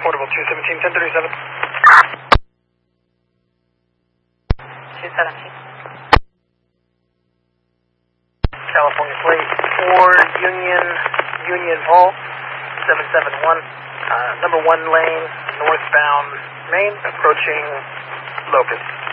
Portable 217, 1037. 217. California plate 4 Union Hall 771. Number 1 lane, northbound Main, approaching Locust.